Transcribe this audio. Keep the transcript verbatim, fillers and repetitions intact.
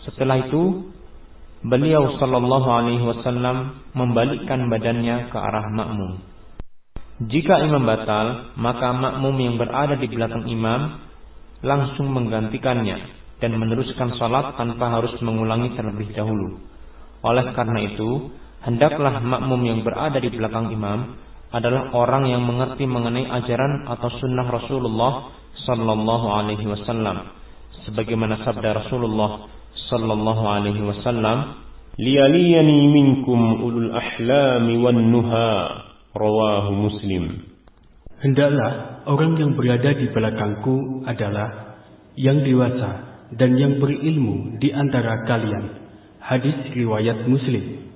Setelah itu, beliau sallallahu alaihi wasallam membalikkan badannya ke arah makmum. Jika imam batal, maka makmum yang berada di belakang imam langsung menggantikannya dan meneruskan salat tanpa harus mengulangi terlebih dahulu. Oleh karena itu, hendaklah makmum yang berada di belakang imam adalah orang yang mengerti mengenai ajaran atau sunnah Rasulullah sallallahu alaihi wasallam, sebagaimana sabda Rasulullah sallallahu alaihi wasallam, "Liyaliyani minkum ulul ahlami wan nuha." Rawahu Muslim. Hendaklah orang yang berada di belakangku adalah yang dewasa dan yang berilmu di antara kalian. Hadis riwayat Muslim.